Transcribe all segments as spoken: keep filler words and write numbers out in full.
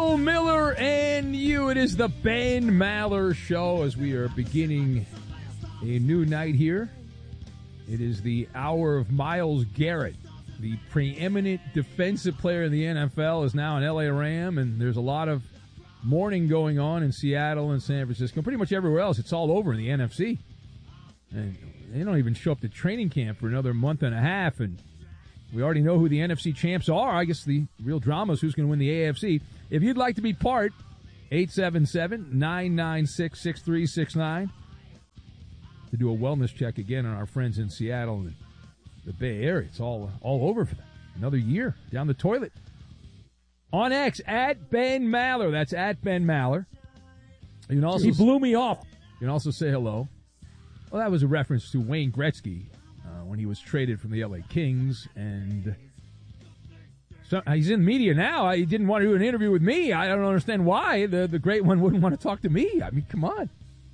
Bill Miller and you. It is the Ben Maller Show as we are beginning a new night here. It is the hour of Myles Garrett, the preeminent defensive player in the N F L, is now an L A Ram, and there's a lot of mourning going on in Seattle and San Francisco, pretty much everywhere else. It's all over in the N F C. And they don't even show up to training camp for another month and a half, and we already know who the N F C champs are. I guess the real drama is who's going to win the A F C. If you'd like to be part, eight seven seven, nine nine six, six three six nine. To do a wellness check again on our friends in Seattle and the Bay Area. It's all all over for them. Another year down the toilet. On X, at Ben Maller. That's at Ben Maller. You can also, he blew me off. You can also say hello. Well, that was a reference to Wayne Gretzky uh, when he was traded from the L A Kings. And so, he's in media now. He didn't want to do an interview with me. I don't understand why the, the great one wouldn't want to talk to me. I mean, come on.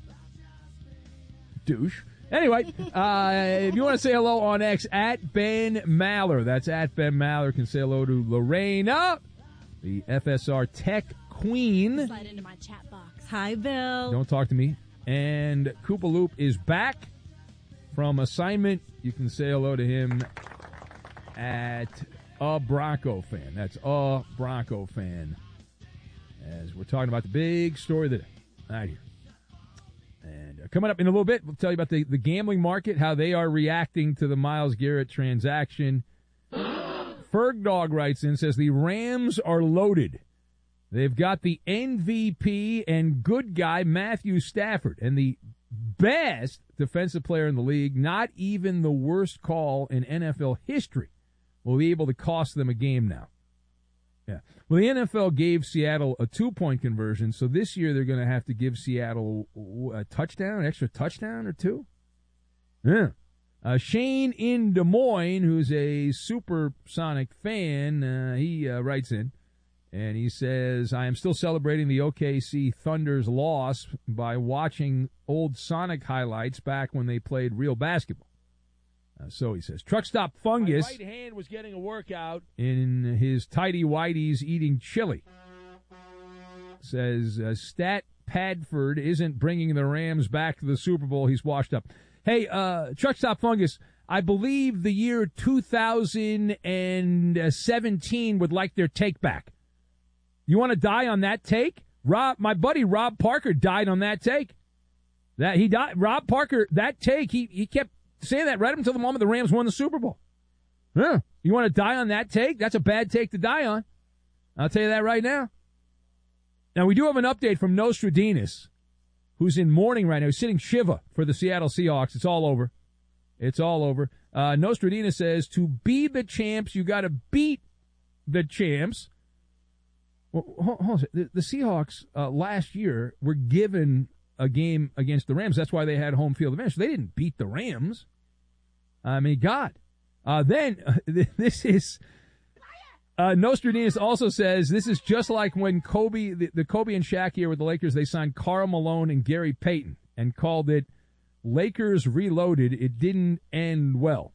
Douche. Anyway, uh, if you want to say hello on X, at Ben Maller. That's at Ben Maller. You can say hello to Lorena, the F S R Tech Queen. Slide into my chat box. Hi, Bill. Don't talk to me. And Koopa Loop is back from assignment. You can say hello to him at a Bronco fan. That's a Bronco fan. As we're talking about the big story of the day. Right here. And uh, coming up in a little bit, we'll tell you about the, the gambling market, how they are reacting to the Myles Garrett transaction. Ferg Dog writes in, says the Rams are loaded. They've got the M V P and good guy Matthew Stafford and the best defensive player in the league. Not even the worst call in N F L history will be able to cost them a game now. Yeah. Well, the N F L gave Seattle a two-point conversion, so this year they're going to have to give Seattle a touchdown, an extra touchdown or two. Yeah. Uh, Shane in Des Moines, who's a Supersonic fan, uh, he uh, writes in, and he says, I am still celebrating the O K C Thunder's loss by watching old Sonic highlights back when they played real basketball. Uh, so he says, Truck Stop Fungus. My right hand was getting a workout. In his tidy whities eating chili. Says, uh, Stat Padford isn't bringing the Rams back to the Super Bowl. He's washed up. Hey, uh, Truck Stop Fungus, I believe the year two thousand seventeen would like their take back. You want to die on that take? Rob, my buddy Rob Parker died on that take. That he died. Rob Parker, that take, he, he kept saying that right until the moment the Rams won the Super Bowl. Yeah. You want to die on that take? That's a bad take to die on. I'll tell you that right now. Now, we do have an update from Nostradamus, who's in mourning right now. He's sitting Shiva for the Seattle Seahawks. It's all over. It's all over. Uh, Nostradamus says, to be the champs, you got to beat the champs. Well, hold, hold on. The, the Seahawks uh, last year were given a game against the Rams. That's why they had home field advantage. They didn't beat the Rams. I mean, God. Uh, then, uh, this is, uh, Nostradamus also says, this is just like when Kobe, the, the Kobe and Shaq year with the Lakers, they signed Karl Malone and Gary Payton and called it Lakers Reloaded. It didn't end well.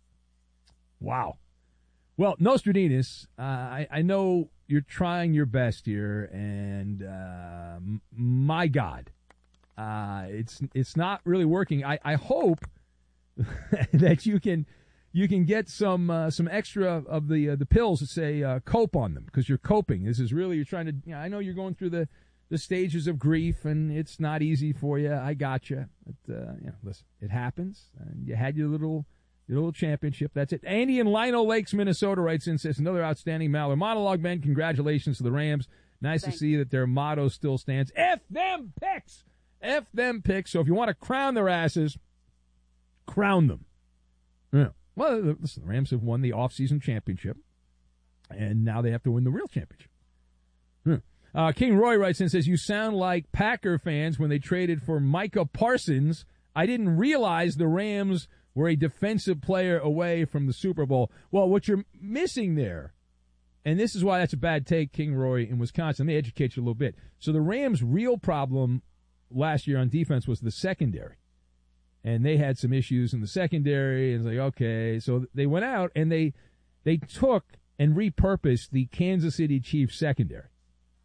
Wow. Well, Nostradamus, uh, I, I know you're trying your best here, and uh, m- my God. Uh, it's it's not really working. I, I hope that you can you can get some uh, some extra of the uh, the pills that say uh, cope on them, because you're coping. This is really, you're trying to. You know, I know you're going through the, the stages of grief, and it's not easy for you. I got you. But uh, you know, listen, it happens. And you had your little your little championship. That's it. Andy in Lino Lakes, Minnesota, writes in, says another outstanding Maller monologue. Ben, congratulations to the Rams. Nice Thanks. to see that their motto still stands. F them picks. F them picks. So if you want to crown their asses, crown them. Yeah. Well, listen, the Rams have won the offseason championship, and now they have to win the real championship. Yeah. Uh, King Roy writes in and says, you sound like Packer fans when they traded for Micah Parsons. I didn't realize the Rams were a defensive player away from the Super Bowl. Well, what you're missing there, and this is why that's a bad take, King Roy in Wisconsin. Let me educate you a little bit. So the Rams' real problem last year on defense was the secondary. And they had some issues in the secondary, and it's like, okay. So they went out, and they they took and repurposed the Kansas City Chiefs secondary.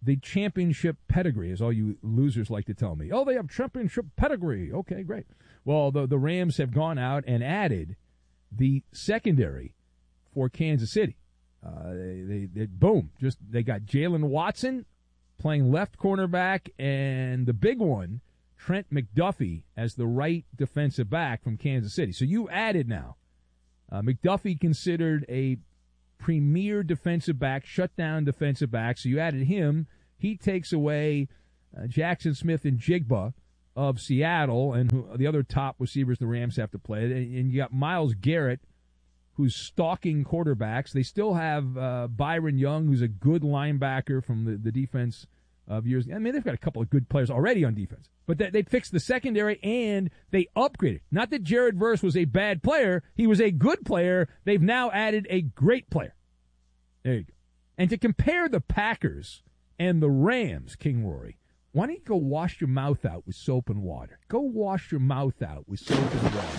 the championship pedigree, is all you losers like to tell me. Oh, they have championship pedigree. Okay, great. Well, the, the Rams have gone out and added the secondary for Kansas City. Uh, they, they, they, boom, just they got Jalen Watson playing left cornerback, and the big one, Trent McDuffie, as the right defensive back from Kansas City. So you added now. Uh, McDuffie considered a premier defensive back, shutdown defensive back. So you added him. He takes away uh, Jackson Smith and Jigba of Seattle, and who, the other top receivers the Rams have to play. And, and you got Myles Garrett, who's stalking quarterbacks. They still have uh, Byron Young, who's a good linebacker from the, the defense of years. I mean, they've got a couple of good players already on defense. But they, they fixed the secondary, and they upgraded. Not that Jared Verse was a bad player. He was a good player. They've now added a great player. There you go. And to compare the Packers and the Rams, King Rory, why don't you go wash your mouth out with soap and water? Go wash your mouth out with soap and water.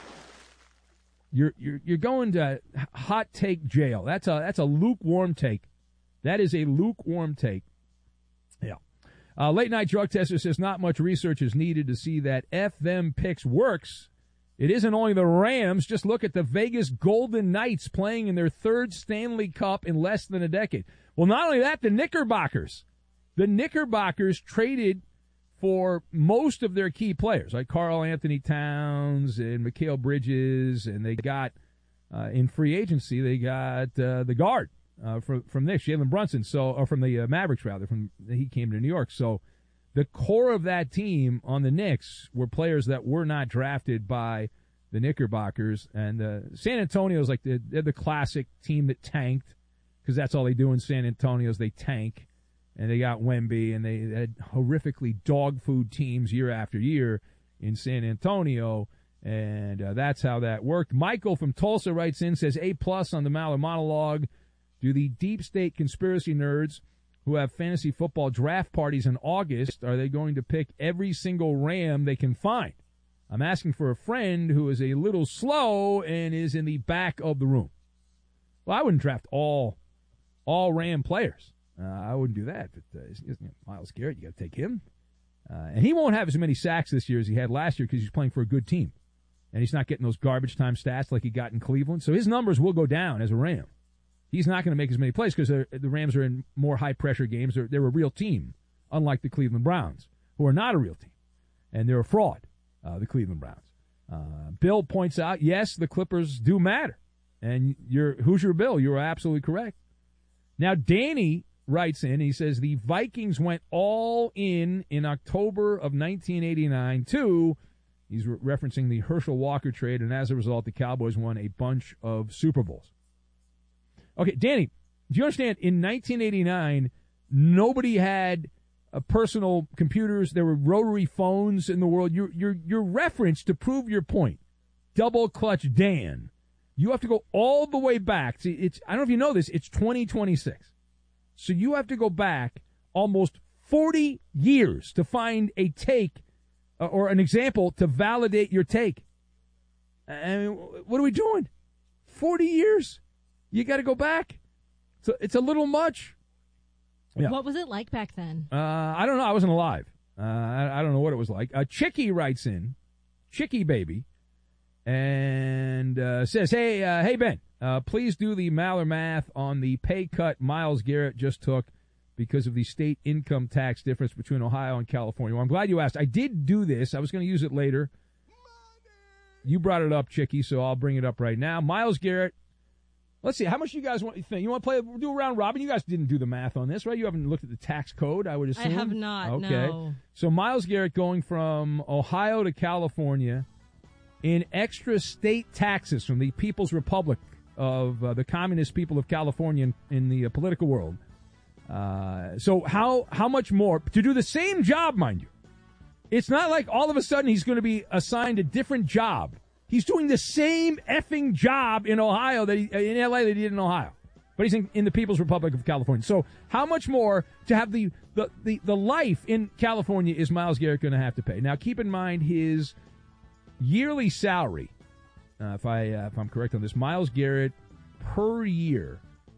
You're you're you're going to hot take jail. That's a that's a lukewarm take. That is a lukewarm take. Yeah. Uh, late night drug tester says not much research is needed to see that F them picks works. It isn't only the Rams. Just look at the Vegas Golden Knights playing in their third Stanley Cup in less than a decade. Well, not only that, the Knickerbockers. The Knickerbockers traded for most of their key players, like Karl Anthony Towns and Mikal Bridges, and they got, uh, in free agency, they got uh, the guard uh, from, from Knicks, Jalen Brunson, so, or from the uh, Mavericks, rather. From he came to New York. So the core of that team on the Knicks were players that were not drafted by the Knickerbockers. And uh, San Antonio's like the, they're the classic team that tanked, because that's all they do in San Antonio is they tank. And they got Wemby, and they had horrifically dog food teams year after year in San Antonio, and uh, that's how that worked. Michael from Tulsa writes in, says, A-plus on the Maller monologue. Do the deep state conspiracy nerds who have fantasy football draft parties in August, are they going to pick every single Ram they can find? I'm asking for a friend who is a little slow and is in the back of the room. Well, I wouldn't draft all all Ram players. Uh, I wouldn't do that, but uh, you know, Myles Garrett, you got to take him. Uh, and he won't have as many sacks this year as he had last year because he's playing for a good team. And he's not getting those garbage time stats like he got in Cleveland. So his numbers will go down as a Ram. He's not going to make as many plays because the Rams are in more high-pressure games. They're, they're a real team, unlike the Cleveland Browns, who are not a real team. And they're a fraud, uh, the Cleveland Browns. Uh, Bill points out, yes, the Clippers do matter. And you're, Hoosier Bill, you're absolutely correct. Now, Danny writes in, he says, the Vikings went all in in October of nineteen eighty-nine, too. He's re- referencing the Herschel Walker trade, and as a result, the Cowboys won a bunch of Super Bowls. Okay, Danny, do you understand, in nineteen eighty-nine, nobody had uh, personal computers. There were rotary phones in the world. Your, your, your reference, to prove your point, double clutch Dan, you have to go all the way back. See, it's, I don't know if you know this, it's twenty twenty-six. So you have to go back almost forty years to find a take uh, or an example to validate your take. I mean, what are we doing? forty years? You got to go back. So it's a little much. Yeah. What was it like back then? Uh, I don't know. I wasn't alive. Uh, I, I don't know what it was like. Uh, Chicky writes in, Chicky baby, and uh, says, hey, uh, hey, Ben. Uh, please do the Maller math on the pay cut Myles Garrett just took because of the state income tax difference between Ohio and California. Well, I'm glad you asked. I did do this. I was going to use it later. You brought it up, Chicky, so I'll bring it up right now. Myles Garrett, let's see. How much you guys want to think? You want to play, do a round robin? You guys didn't do the math on this, right? You haven't looked at the tax code, I would assume. I have not, okay. no. So Myles Garrett going from Ohio to California in extra state taxes from the People's Republic of uh, the communist people of California in, in the uh, political world. Uh, so how how much more to do the same job, mind you? It's not like all of a sudden he's going to be assigned a different job. He's doing the same effing job in Ohio that he, in L A that he did in Ohio, but he's in, in the People's Republic of California. So how much more to have the the the, the life in California is Myles Garrett going to have to pay? Now keep in mind his yearly salary. Uh, if I uh, if I'm correct on this, Myles Garrett per year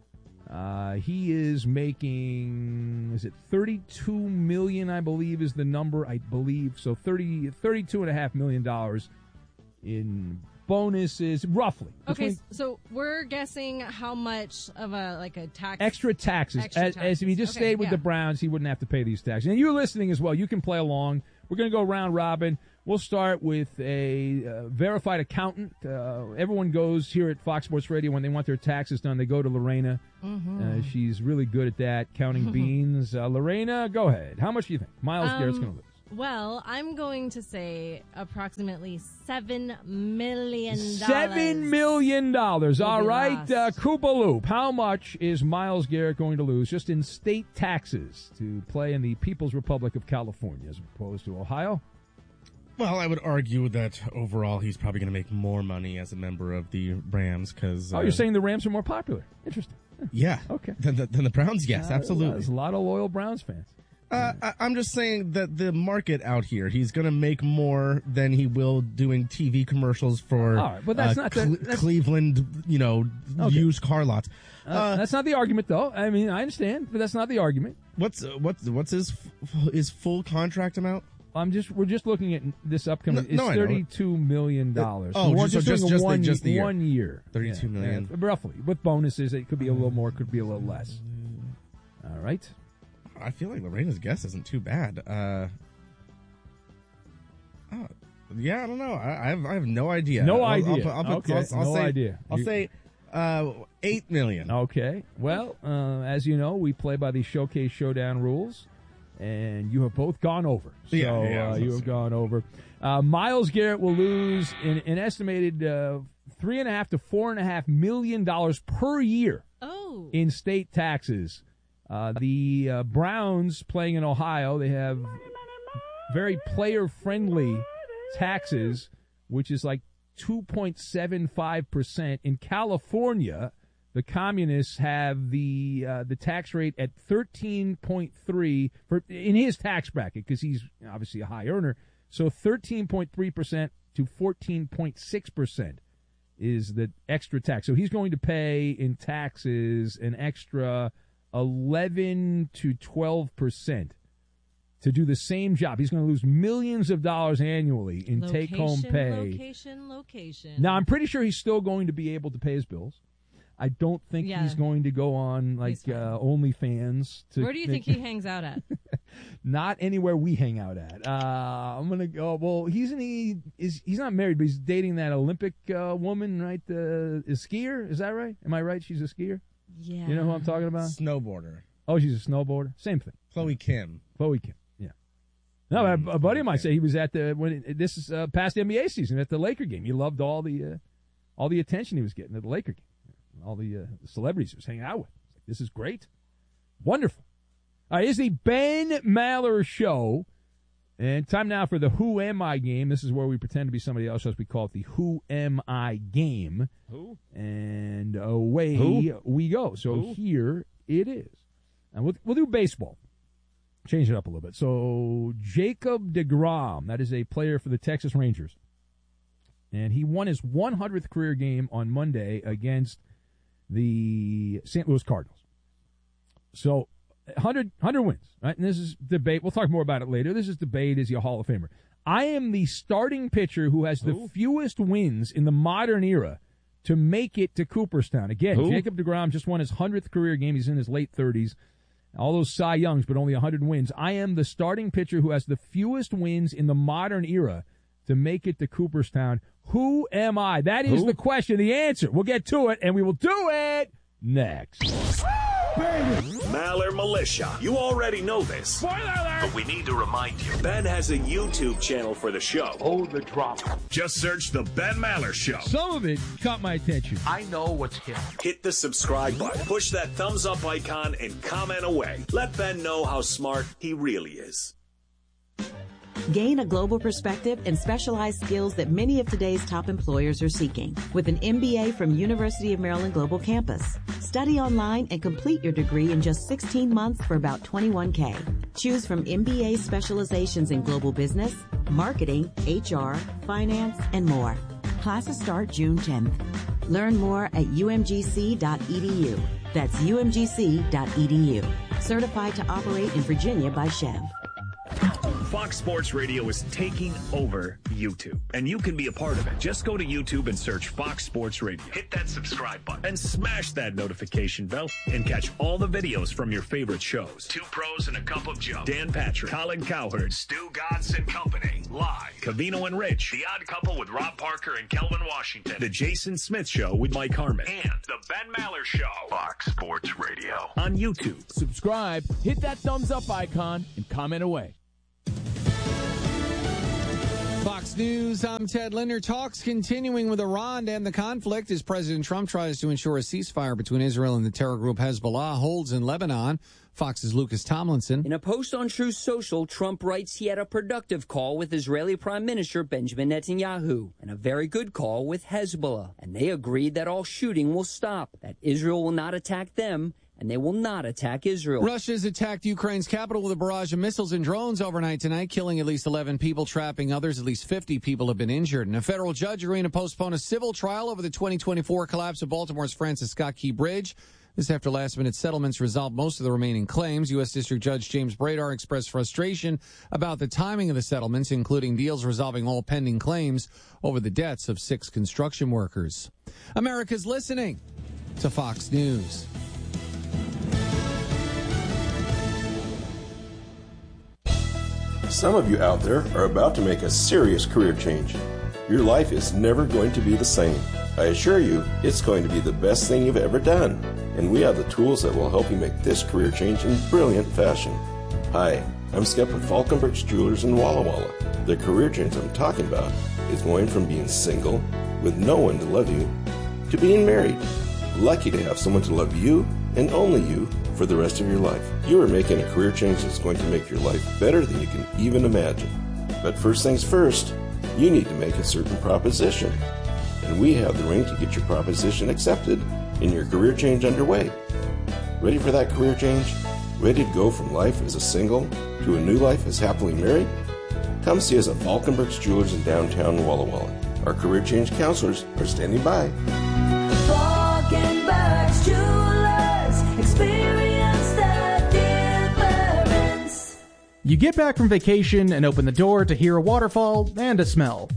Uh, he is making, is it thirty-two million dollars, I believe, is the number, I believe. So thirty, thirty-two point five million dollars in bonuses, roughly. Okay, so we're guessing how much of a, like a tax. Extra taxes. Extra as, taxes. as if he just Okay, stayed with yeah. the Browns, he wouldn't have to pay these taxes. And you listening as well, you can play along. We're going to go round robin. We'll start with a uh, verified accountant. Uh, everyone goes here at Fox Sports Radio when they want their taxes done. They go to Lorena. Mm-hmm. Uh, she's really good at that, counting beans. Uh, Lorena, go ahead. How much do you think Miles Um, Garrett's going to lose? Well, I'm going to say approximately seven million dollars. Seven million dollars. All be right, lost. uh, Koopaloop. How much is Miles Garrett going to lose just in state taxes to play in the People's Republic of California as opposed to Ohio? Well, I would argue that overall he's probably going to make more money as a member of the Rams because. Oh, uh, you're saying the Rams are more popular? Interesting. Yeah. Okay. Than the, than the Browns, yes, Uh, absolutely. There's a lot of loyal Browns fans. Uh, I, I'm just saying that the market out here, he's going to make more than he will doing T V commercials for All right, but that's uh, not the- Cle- that's- Cleveland, you know, Okay. used car lots. Uh, Uh, that's not the argument, though. I mean, I understand, but that's not the argument. what's uh, what's what's his f- his full contract amount? I'm just we're just looking at this upcoming. No- it's no, I know. thirty-two million dollars. Uh, oh, we're just- so just, just- doing a just the- one, just the year. one year. thirty-two Yeah, million. yeah, roughly with bonuses. It could be a little more, could be a little less. All right. I feel like Lorena's guess isn't too bad. Uh, oh, yeah, I don't know. I, I have I have no idea. No I'll- idea. I'll, I'll, put- Okay, I'll, I'll no say, idea. I'll You- say uh, eight million. Okay. Well, uh, as you know, we play by the Showcase Showdown rules, and you have both gone over. So Yeah, yeah, I uh, was you gonna have say. gone over. Uh, Miles Garrett will lose an, an estimated uh, three and a half to four and a half million dollars per year Oh. in state taxes. Uh, the uh, Browns playing in Ohio, they have very player-friendly taxes, which is like two point seven five percent. In California, the communists have the uh, the tax rate at thirteen point three for in his tax bracket because he's obviously a high earner. So thirteen point three percent to fourteen point six percent is the extra tax. So he's going to pay in taxes an extra eleven to twelve percent to do the same job. He's going to lose millions of dollars annually in Location, take-home pay. Location, location. Now, I'm pretty sure he's still going to be able to pay his bills. I don't think Yeah. he's going to go on like He's fine. uh, OnlyFans. To Where do you think he hangs out at? Not anywhere we hang out at. Uh, I'm gonna go. Well, he's in he is he's not married, but he's dating that Olympic uh, woman, right? The is skier. Is that right? Am I right? She's a skier. Yeah. You know who I'm talking about? Snowboarder. Oh, she's a snowboarder. Same thing. Chloe Kim. Chloe Kim. Yeah. No, a, a buddy of mine said he was at the when it, this is uh, past N B A season at the Laker game. He loved all the uh, all the attention he was getting at the Laker game. All the, uh, the celebrities he was hanging out with. This is great. Wonderful. All right, it's the Ben Maller Show. And time now for the Who Am I game. This is where we pretend to be somebody else, as we call it the Who Am I game. Who? And away Who? we go. So Who? here it is. And we'll, we'll do baseball. Change it up a little bit. So Jacob deGrom, that is a player for the Texas Rangers. And he won his one hundredth career game on Monday against the Saint Louis Cardinals. So one hundred, one hundred wins, right? And this is debate. We'll talk more about it later. This is debate. Is he a Hall of Famer? I am the starting pitcher who has the Who? fewest wins in the modern era to make it to Cooperstown. Again, Who? Jacob deGrom just won his one hundredth career game. He's in his late thirties. All those Cy Youngs, but only one hundred wins. I am the starting pitcher who has the fewest wins in the modern era to make it to Cooperstown. Who am I? That is Who? the question. The answer. We'll get to it, and we will do it next. Maller Militia. You already know this. Spoiler alert! But we need to remind you. Ben has a YouTube channel for the show. Hold the drop. Just search The Ben Maller Show. Some of it caught my attention. I know what's hip. Hit the subscribe button, push that thumbs up icon, and comment away. Let Ben know how smart he really is. Gain a global perspective and specialized skills that many of today's top employers are seeking with an M B A from University of Maryland Global Campus. Study online and complete your degree in just sixteen months for about twenty-one K. Choose from M B A specializations in global business, marketing, H R, finance, and more. Classes start June tenth. Learn more at u m g c dot e d u. That's U M G C dot E D U. Certified to operate in Virginia by Chev. Fox Sports Radio is taking over YouTube, and you can be a part of it. Just go to YouTube and search Fox Sports Radio. Hit that subscribe button and smash that notification bell and catch all the videos from your favorite shows. Two Pros and a Cup of Joe, Dan Patrick, Colin Cowherd, Stu Godson and Company, Live, Covino and Rich, The Odd Couple with Rob Parker and Kelvin Washington, The Jason Smith Show with Mike Harmon, and The Ben Maller Show. Fox Sports Radio on YouTube. Subscribe, hit that thumbs up icon, and comment away. Fox News, I'm Ted Linder. Talks continuing with Iran to end the conflict as President Trump tries to ensure a ceasefire between Israel and the terror group Hezbollah holds in Lebanon. Fox's Lucas Tomlinson. In a post on Truth Social, Trump writes he had a productive call with Israeli Prime Minister Benjamin Netanyahu and a very good call with Hezbollah. And they agreed that all shooting will stop, that Israel will not attack them, and they will not attack Israel. Russia's attacked Ukraine's capital with a barrage of missiles and drones overnight tonight, killing at least eleven people, trapping others. At least fifty people have been injured. And a federal judge agreeing to postpone a civil trial over the twenty twenty-four collapse of Baltimore's Francis Scott Key Bridge. This after last-minute settlements resolved most of the remaining claims. U S. District Judge James Bradar expressed frustration about the timing of the settlements, including deals resolving all pending claims over the deaths of six construction workers. America's listening to Fox News. Some of you out there are about to make a serious career change. Your life is never going to be the same. I assure you, it's going to be the best thing you've ever done. And we have the tools that will help you make this career change in brilliant fashion. Hi, I'm Skip with Falkenbergs Jewelers in Walla Walla. The career change I'm talking about is going from being single, with no one to love you, to being married. Lucky to have someone to love you, and only you, for the rest of your life. You are making a career change that's going to make your life better than you can even imagine. But first things first, you need to make a certain proposition. And we have the ring to get your proposition accepted and your career change underway. Ready for that career change? Ready to go from life as a single to a new life as happily married? Come see us at Falkenbergs Jewelers in downtown Walla Walla. Our career change counselors are standing by. Falkenbergs Jewelers, experience the difference. You get back from vacation and open the door to hear a waterfall and a smell.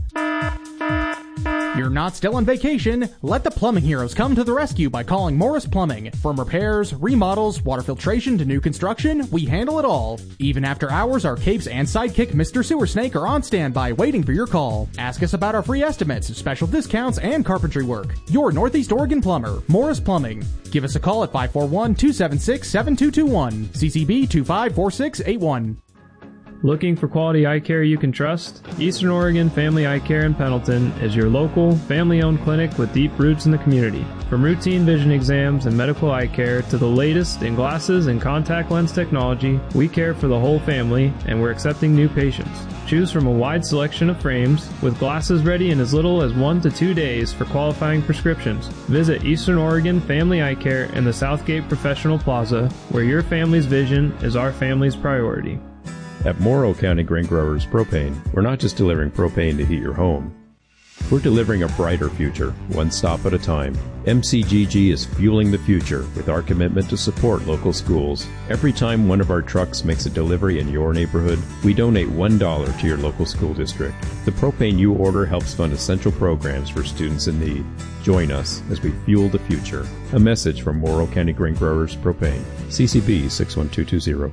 You're not still on vacation. Let the plumbing heroes come to the rescue by calling Morris Plumbing. From repairs, remodels, water filtration to new construction, we handle it all. Even after hours, our capes and sidekick Mister Sewer Snake are on standby waiting for your call. Ask us about our free estimates, special discounts, and carpentry work. Your Northeast Oregon plumber, Morris Plumbing. Give us a call at five four one, two seven six, seven two two one. C C B two five four six eight one. Looking for quality eye care you can trust? Eastern Oregon Family Eye Care in Pendleton is your local, family-owned clinic with deep roots in the community. From routine vision exams and medical eye care to the latest in glasses and contact lens technology, we care for the whole family, and we're accepting new patients. Choose from a wide selection of frames, with glasses ready in as little as one to two days for qualifying prescriptions. Visit Eastern Oregon Family Eye Care in the Southgate Professional Plaza, where your family's vision is our family's priority. At Morrow County Grain Growers Propane, we're not just delivering propane to heat your home. We're delivering a brighter future, one stop at a time. M C G G is fueling the future with our commitment to support local schools. Every time one of our trucks makes a delivery in your neighborhood, we donate one dollar to your local school district. The propane you order helps fund essential programs for students in need. Join us as we fuel the future. A message from Morrow County Grain Growers Propane. C C B six one two two zero.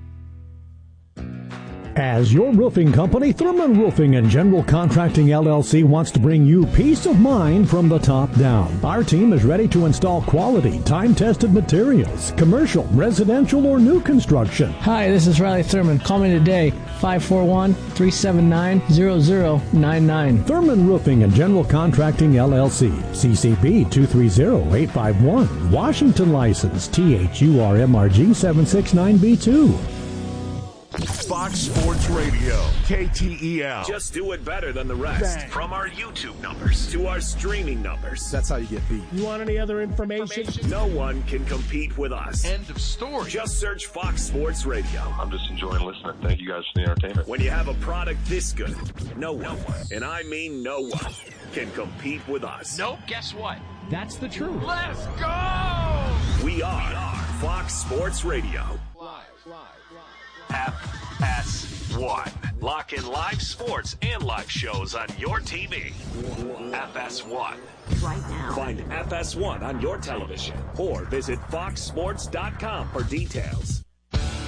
As your roofing company, Thurman Roofing and General Contracting L L C wants to bring you peace of mind from the top down. Our team is ready to install quality, time-tested materials, commercial, residential, or new construction. Hi, this is Riley Thurman. Call me today, five four one, three seven nine, zero zero nine nine. Thurman Roofing and General Contracting L L C, C C B two three zero eight five one, Washington license, T H U R M R G seven six nine B two. Fox Sports Radio, K T E L. Just do it better than the rest. Bang. From our YouTube numbers to our streaming numbers. That's how you get beat. You want any other information? information? No one can compete with us. End of story. Just search Fox Sports Radio. I'm just enjoying listening. Thank you guys for the entertainment. When you have a product this good, no one, and I mean no one, can compete with us. Nope, guess what? That's the truth. Let's go! We are, we are Fox Sports Radio. Live, live, live. F S one. Lock in live sports and live shows on your T V. F S one. Right now. Find F S one on your television or visit fox sports dot com for details.